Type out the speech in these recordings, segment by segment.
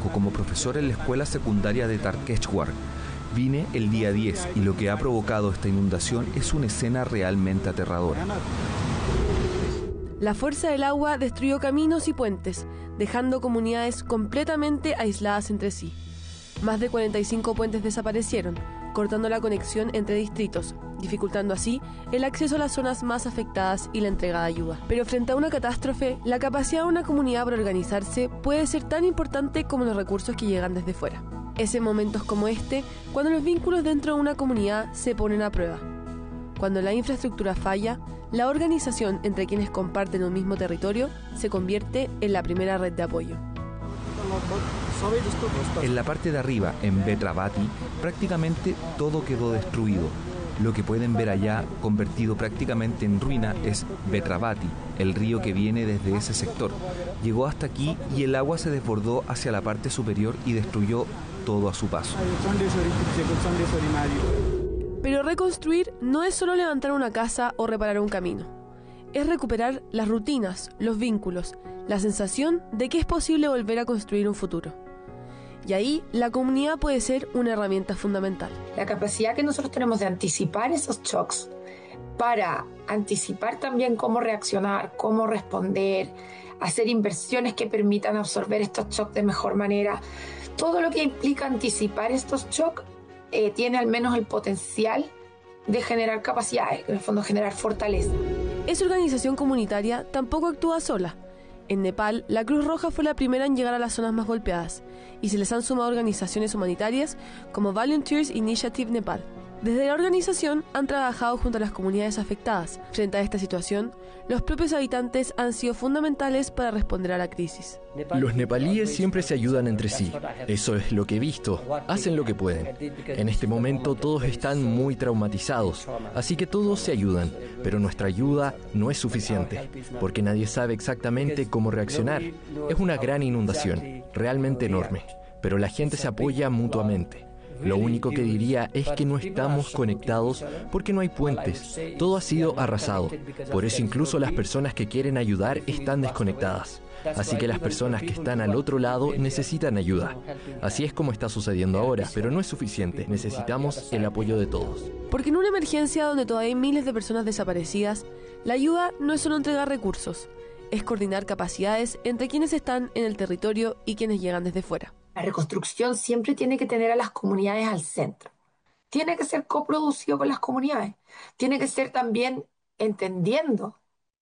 trabajo como profesor en la escuela secundaria de Tarkeshwar. Vine el día 10 y lo que ha provocado esta inundación es una escena realmente aterradora. La fuerza del agua destruyó caminos y puentes, dejando comunidades completamente aisladas entre sí. Más de 45 puentes desaparecieron, cortando la conexión entre distritos, dificultando así el acceso a las zonas más afectadas y la entrega de ayuda. Pero frente a una catástrofe, la capacidad de una comunidad para organizarse puede ser tan importante como los recursos que llegan desde fuera. Es en momentos como este cuando los vínculos dentro de una comunidad se ponen a prueba. Cuando la infraestructura falla, la organización entre quienes comparten un mismo territorio se convierte en la primera red de apoyo. En la parte de arriba, en Betravati, prácticamente todo quedó destruido. Lo que pueden ver allá, convertido prácticamente en ruina, es Betravati, el río que viene desde ese sector. Llegó hasta aquí y el agua se desbordó hacia la parte superior y destruyó todo a su paso. Pero reconstruir no es solo levantar una casa o reparar un camino. Es recuperar las rutinas, los vínculos, la sensación de que es posible volver a construir un futuro. Y ahí la comunidad puede ser una herramienta fundamental. La capacidad que nosotros tenemos de anticipar esos shocks para anticipar también cómo reaccionar, cómo responder, hacer inversiones que permitan absorber estos shocks de mejor manera. Todo lo que implica anticipar estos shocks tiene al menos el potencial de generar capacidades, en el fondo generar fortaleza. Esa organización comunitaria tampoco actúa sola. En Nepal, la Cruz Roja fue la primera en llegar a las zonas más golpeadas y se les han sumado organizaciones humanitarias como Volunteers Initiative Nepal. Desde la organización han trabajado junto a las comunidades afectadas. Frente a esta situación, los propios habitantes han sido fundamentales para responder a la crisis. Los nepalíes siempre se ayudan entre sí. Eso es lo que he visto. Hacen lo que pueden. En este momento todos están muy traumatizados, así que todos se ayudan. Pero nuestra ayuda no es suficiente, porque nadie sabe exactamente cómo reaccionar. Es una gran inundación, realmente enorme. Pero la gente se apoya mutuamente. Lo único que diría es que no estamos conectados porque no hay puentes. Todo ha sido arrasado. Por eso incluso las personas que quieren ayudar están desconectadas. Así que las personas que están al otro lado necesitan ayuda. Así es como está sucediendo ahora, pero no es suficiente. Necesitamos el apoyo de todos. Porque en una emergencia donde todavía hay miles de personas desaparecidas, la ayuda no es solo entregar recursos, es coordinar capacidades entre quienes están en el territorio y quienes llegan desde fuera. La reconstrucción siempre tiene que tener a las comunidades al centro. Tiene que ser coproducido con las comunidades. Tiene que ser también entendiendo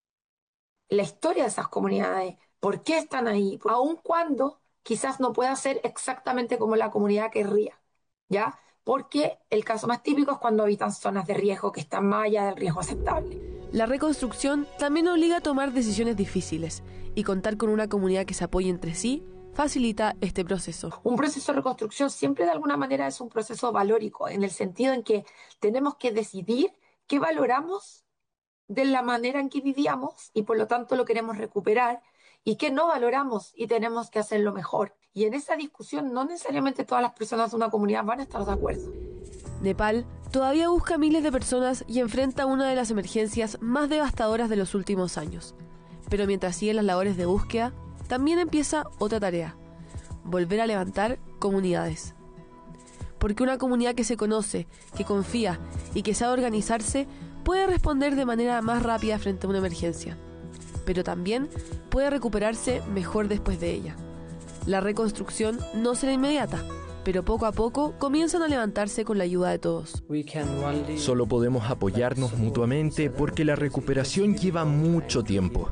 la historia de esas comunidades, por qué están ahí, aun cuando quizás no pueda ser exactamente como la comunidad querría, ¿ya? Porque el caso más típico es cuando habitan zonas de riesgo que están más allá del riesgo aceptable. La reconstrucción también obliga a tomar decisiones difíciles y contar con una comunidad que se apoye entre sí facilita este proceso. Un proceso de reconstrucción siempre de alguna manera es un proceso valórico, en el sentido en que tenemos que decidir qué valoramos de la manera en que vivíamos y por lo tanto lo queremos recuperar, y qué no valoramos y tenemos que hacerlo mejor. Y en esa discusión no necesariamente todas las personas de una comunidad van a estar de acuerdo. Nepal todavía busca miles de personas y enfrenta una de las emergencias más devastadoras de los últimos años. Pero mientras siguen las labores de búsqueda, también empieza otra tarea: volver a levantar comunidades. Porque una comunidad que se conoce, que confía y que sabe organizarse puede responder de manera más rápida frente a una emergencia, pero también puede recuperarse mejor después de ella. La reconstrucción no será inmediata, pero poco a poco comienzan a levantarse con la ayuda de todos. Solo podemos apoyarnos mutuamente porque la recuperación lleva mucho tiempo.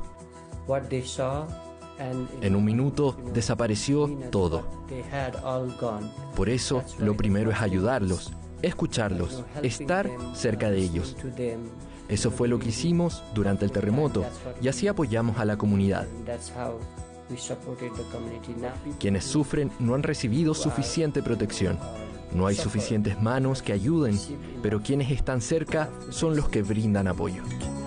En un minuto desapareció todo. Por eso, lo primero es ayudarlos, escucharlos, estar cerca de ellos. Eso fue lo que hicimos durante el terremoto y así apoyamos a la comunidad. Quienes sufren no han recibido suficiente protección. No hay suficientes manos que ayuden, pero quienes están cerca son los que brindan apoyo.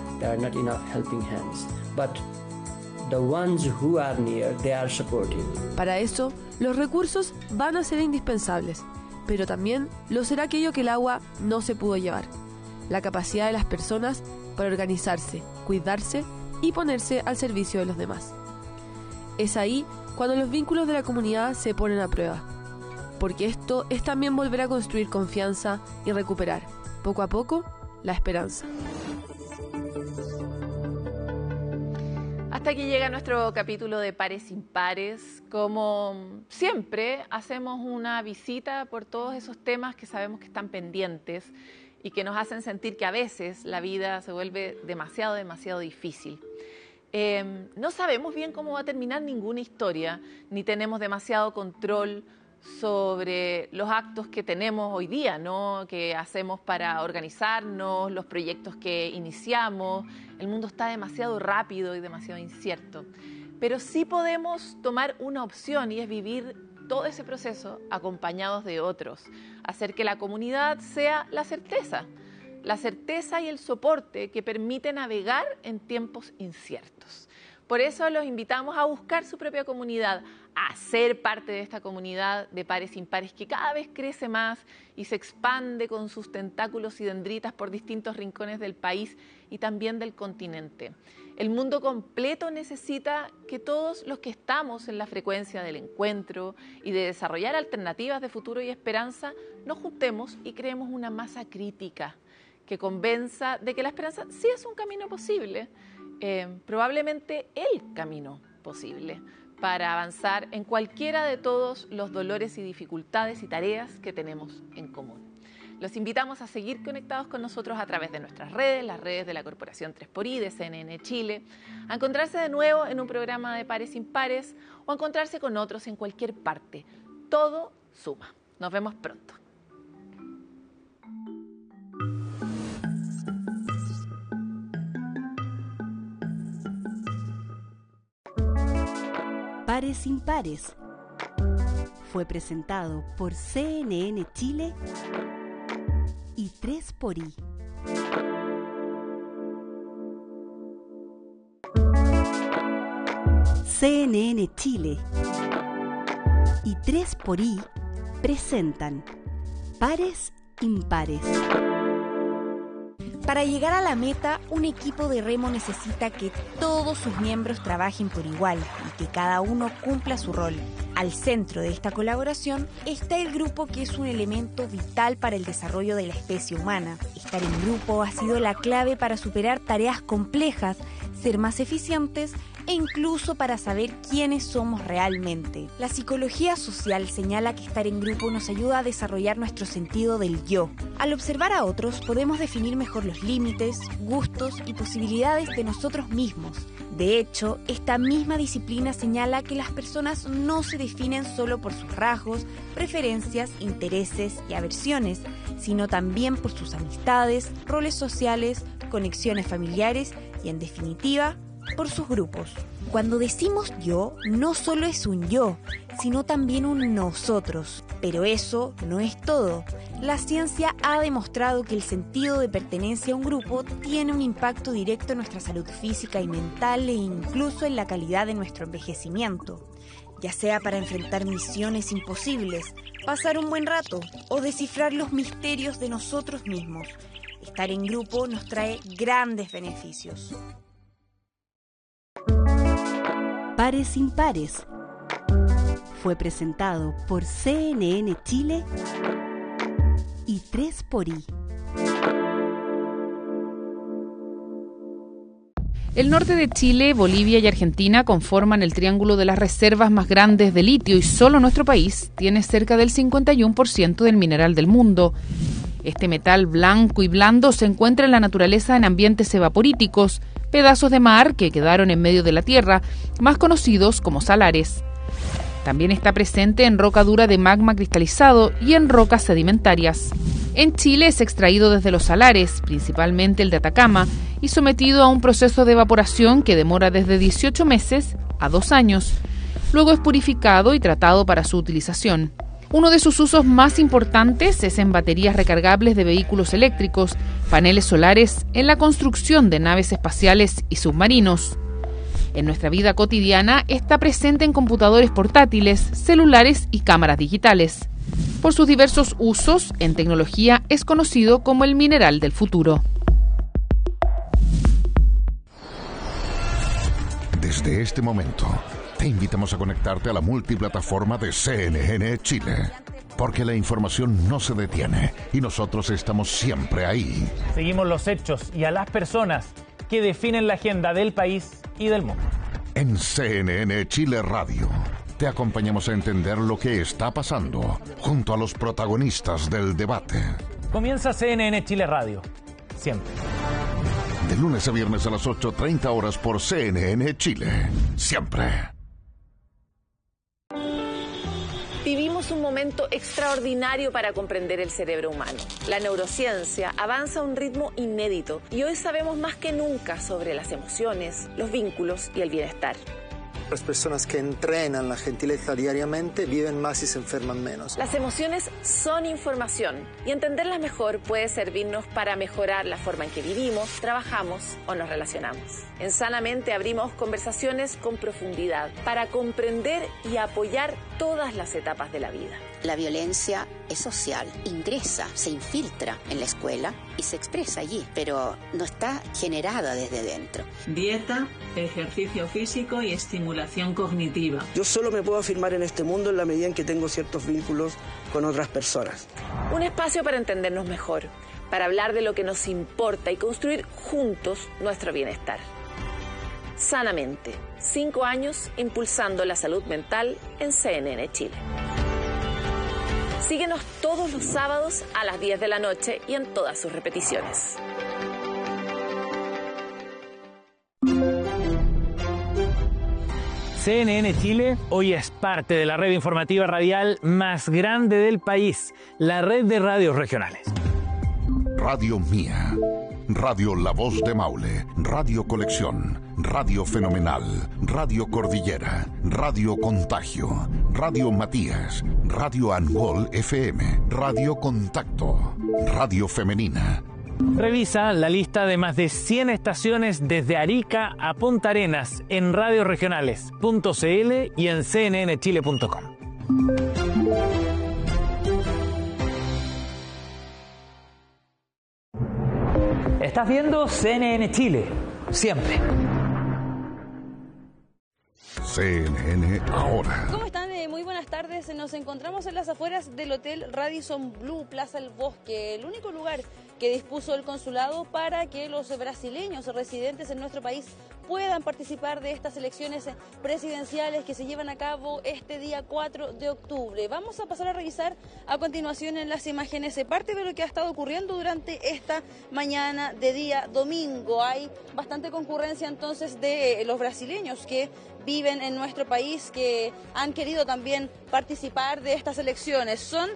Para eso, los recursos van a ser indispensables, pero también lo será aquello que el agua no se pudo llevar: la capacidad de las personas para organizarse, cuidarse y ponerse al servicio de los demás. Es ahí cuando los vínculos de la comunidad se ponen a prueba, porque esto es también volver a construir confianza y recuperar, poco a poco, la esperanza. Hasta aquí llega nuestro capítulo de Pares Impares. Como siempre, hacemos una visita por todos esos temas que sabemos que están pendientes y que nos hacen sentir que a veces la vida se vuelve demasiado difícil. No sabemos bien cómo va a terminar ninguna historia, ni tenemos demasiado control sobre los actos que tenemos hoy día, ¿no? Que hacemos para organizarnos, los proyectos que iniciamos. El mundo está demasiado rápido y demasiado incierto. Pero sí podemos tomar una opción y es vivir todo ese proceso acompañados de otros. Hacer que la comunidad sea la certeza y el soporte que permite navegar en tiempos inciertos. Por eso los invitamos a buscar su propia comunidad, a ser parte de esta comunidad de pares impares que cada vez crece más y se expande con sus tentáculos y dendritas por distintos rincones del país y también del continente. El mundo completo necesita que todos los que estamos en la frecuencia del encuentro y de desarrollar alternativas de futuro y esperanza nos juntemos y creemos una masa crítica que convenza de que la esperanza sí es un camino posible. Probablemente el camino posible para avanzar en cualquiera de todos los dolores y dificultades y tareas que tenemos en común. Los invitamos a seguir conectados con nosotros a través de nuestras redes, las redes de la Corporación 3xI, de CNN Chile, a encontrarse de nuevo en un programa de Pares Impares o a encontrarse con otros en cualquier parte. Todo suma. Nos vemos pronto. Pares Impares fue presentado por CNN Chile y 3xI. CNN Chile y 3xI presentan Pares Impares. Para llegar a la meta, un equipo de remo necesita que todos sus miembros trabajen por igual y que cada uno cumpla su rol. Al centro de esta colaboración está el grupo, que es un elemento vital para el desarrollo de la especie humana. Estar en grupo ha sido la clave para superar tareas complejas, ser más eficientes e incluso para saber quiénes somos realmente. La psicología social señala que estar en grupo nos ayuda a desarrollar nuestro sentido del yo. Al observar a otros podemos definir mejor los límites, gustos y posibilidades de nosotros mismos. De hecho, esta misma disciplina señala que las personas no se definen solo por sus rasgos, preferencias, intereses y aversiones, sino también por sus amistades, roles sociales, conexiones familiares y, en definitiva, por sus grupos. Cuando decimos yo, no solo es un yo, sino también un nosotros. Pero eso no es todo. La ciencia ha demostrado que el sentido de pertenencia a un grupo tiene un impacto directo en nuestra salud física y mental e incluso en la calidad de nuestro envejecimiento. Ya sea para enfrentar misiones imposibles, pasar un buen rato o descifrar los misterios de nosotros mismos. Estar en grupo nos trae grandes beneficios. Pares Impares fue presentado por CNN Chile y 3xI. El norte de Chile, Bolivia y Argentina conforman el triángulo de las reservas más grandes de litio y solo nuestro país tiene cerca del 51% del mineral del mundo. Este metal blanco y blando se encuentra en la naturaleza en ambientes evaporíticos, pedazos de mar que quedaron en medio de la tierra, más conocidos como salares. También está presente en roca dura de magma cristalizado y en rocas sedimentarias. En Chile es extraído desde los salares, principalmente el de Atacama, y sometido a un proceso de evaporación que demora desde 18 meses a 2 años. Luego es purificado y tratado para su utilización. Uno de sus usos más importantes es en baterías recargables de vehículos eléctricos, paneles solares, en la construcción de naves espaciales y submarinos. En nuestra vida cotidiana está presente en computadores portátiles, celulares y cámaras digitales. Por sus diversos usos en tecnología es conocido como el mineral del futuro. Desde este momento, Te invitamos a conectarte a la multiplataforma de CNN Chile, porque la información no se detiene y nosotros estamos siempre ahí. Seguimos los hechos y a las personas que definen la agenda del país y del mundo. En CNN Chile Radio te acompañamos a entender lo que está pasando junto a los protagonistas del debate. Comienza CNN Chile Radio, siempre. De lunes a viernes a las 8:30 horas por CNN Chile, siempre. Vivimos un momento extraordinario para comprender el cerebro humano. La neurociencia avanza a un ritmo inédito y hoy sabemos más que nunca sobre las emociones, los vínculos y el bienestar. Las personas que entrenan la gentileza diariamente viven más y se enferman menos. Las emociones son información y entenderlas mejor puede servirnos para mejorar la forma en que vivimos, trabajamos o nos relacionamos. En Sanamente abrimos conversaciones con profundidad para comprender y apoyar todas las etapas de la vida. La violencia es social, ingresa, se infiltra en la escuela y se expresa allí, pero no está generada desde dentro. Dieta, ejercicio físico y estimulación cognitiva. Yo solo me puedo afirmar en este mundo en la medida en que tengo ciertos vínculos con otras personas. Un espacio para entendernos mejor, para hablar de lo que nos importa y construir juntos nuestro bienestar. Sanamente, 5 años impulsando la salud mental en CNN Chile. Síguenos todos los sábados a las 10 de la noche y en todas sus repeticiones. CNN Chile hoy es parte de la red informativa radial más grande del país, la red de radios regionales. Radio Mía, Radio La Voz de Maule, Radio Colección, Radio Fenomenal, Radio Cordillera, Radio Contagio, Radio Matías, Radio Angol FM, Radio Contacto, Radio Femenina. Revisa la lista de más de 100 estaciones desde Arica a Punta Arenas en radioregionales.cl y en cnnchile.com. Estás viendo CNN Chile, siempre. CNN Ahora. ¿Cómo están? Muy buenas tardes. Nos encontramos en las afueras del Hotel Radisson Blu Plaza El Bosque, el único lugar que dispuso el consulado para que los brasileños residentes en nuestro país puedan participar de estas elecciones presidenciales que se llevan a cabo este día 4 de octubre. Vamos a pasar a revisar a continuación en las imágenes parte de lo que ha estado ocurriendo durante esta mañana de día domingo. Hay bastante concurrencia entonces de los brasileños que viven en nuestro país, que han querido también participar de estas elecciones. Son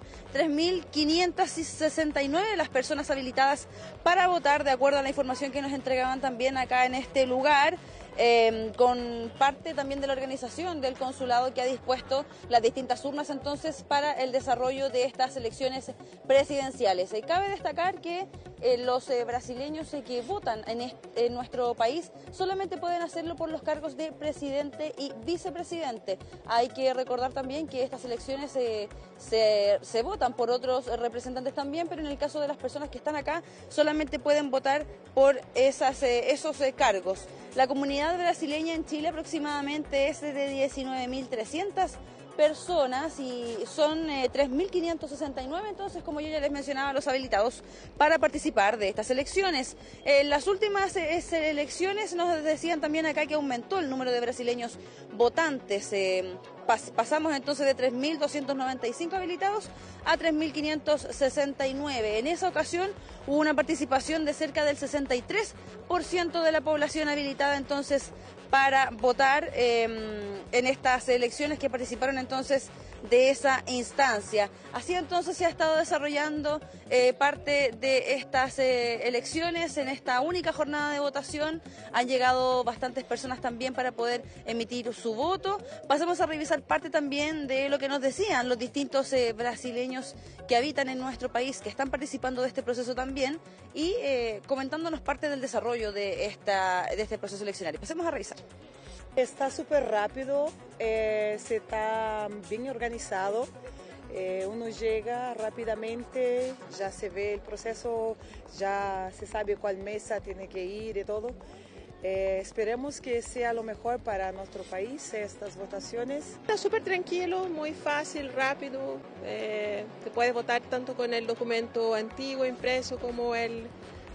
3.569 las personas habilitadas para votar, de acuerdo a la información que nos entregaban también acá en este lugar. Con parte también de la organización del consulado que ha dispuesto las distintas urnas entonces para el desarrollo de estas elecciones presidenciales. Cabe destacar que los brasileños que votan en nuestro país solamente pueden hacerlo por los cargos de presidente y vicepresidente. Hay que recordar también que estas elecciones se votan por otros representantes también, pero en el caso de las personas que están acá solamente pueden votar por esos cargos. La comunidad brasileña en Chile aproximadamente es de 19.300 personas y son 3.569, entonces, como yo ya les mencionaba, los habilitados para participar de estas elecciones. En las últimas elecciones nos decían también acá que aumentó el número de brasileños votantes. Pasamos entonces de 3.295 habilitados a 3.569. En esa ocasión hubo una participación de cerca del 63% de la población habilitada entonces para votar en estas elecciones que participaron entonces de esa instancia. Así entonces se ha estado desarrollando parte de estas elecciones en esta única jornada de votación. Han llegado bastantes personas también para poder emitir su voto. Pasamos a revisar parte también de lo que nos decían los distintos brasileños que habitan en nuestro país, que están participando de este proceso también y comentándonos parte del desarrollo de este proceso eleccionario. Pasemos a revisar. Está súper rápido, se está bien organizado, uno llega rápidamente, ya se ve el proceso, ya se sabe cuál mesa tiene que ir y todo. Esperemos que sea lo mejor para nuestro país estas votaciones. Está súper tranquilo, muy fácil, rápido. Se puede votar tanto con el documento antiguo impreso como el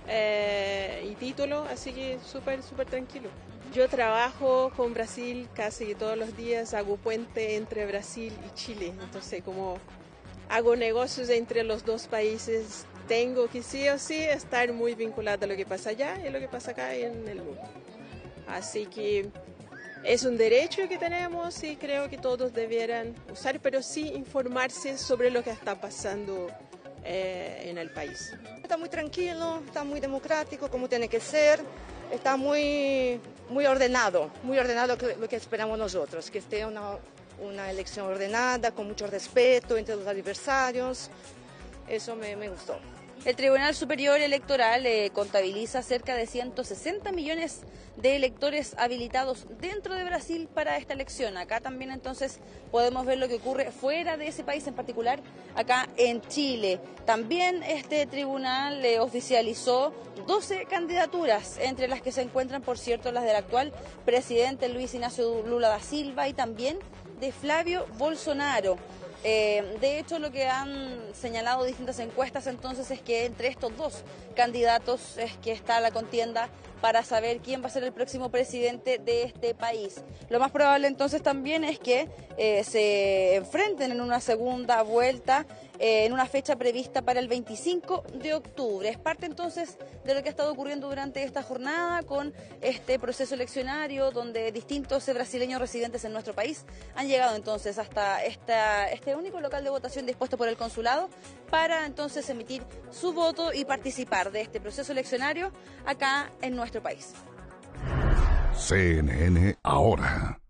título, así que súper tranquilo. Yo trabajo con Brasil casi todos los días, hago puente entre Brasil y Chile, entonces como hago negocios entre los dos países, tengo que sí o sí estar muy vinculada a lo que pasa allá y a lo que pasa acá en el mundo. Así que es un derecho que tenemos y creo que todos debieran usar, pero sí informarse sobre lo que está pasando en el país. Está muy tranquilo, está muy democrático como tiene que ser, está muy ordenado lo que esperamos nosotros, que esté una elección ordenada, con mucho respeto entre los adversarios. Eso me gustó. El Tribunal Superior Electoral contabiliza cerca de 160 millones de electores habilitados dentro de Brasil para esta elección. Acá también entonces podemos ver lo que ocurre fuera de ese país, en particular acá en Chile. También este tribunal oficializó 12 candidaturas, entre las que se encuentran, por cierto, las del actual presidente Luis Ignacio Lula da Silva y también de Flavio Bolsonaro. De hecho, lo que han señalado distintas encuestas entonces es que entre estos dos candidatos es que está la contienda para saber quién va a ser el próximo presidente de este país. Lo más probable entonces también es que se enfrenten en una segunda vuelta en una fecha prevista para el 25 de octubre. Es parte entonces de lo que ha estado ocurriendo durante esta jornada con este proceso eleccionario donde distintos brasileños residentes en nuestro país han llegado entonces hasta este único local de votación dispuesto por el consulado para entonces emitir su voto y participar de este proceso eleccionario acá en nuestro país. CNN ahora.